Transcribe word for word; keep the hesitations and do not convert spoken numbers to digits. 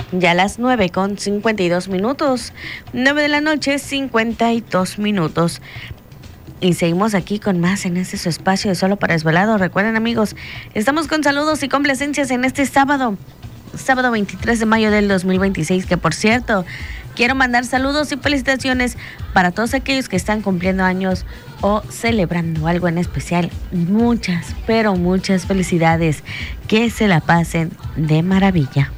Ya a las nueve con cincuenta y dos minutos, nueve de la noche, cincuenta y dos minutos. Y seguimos aquí con más en este su espacio de Solo para Desvelados. Recuerden, amigos, estamos con saludos y complacencias en este sábado, sábado veintitrés de mayo del dos mil veintiséis, que por cierto, quiero mandar saludos y felicitaciones para todos aquellos que están cumpliendo años o celebrando algo en especial. Muchas, pero muchas felicidades. Que se la pasen de maravilla.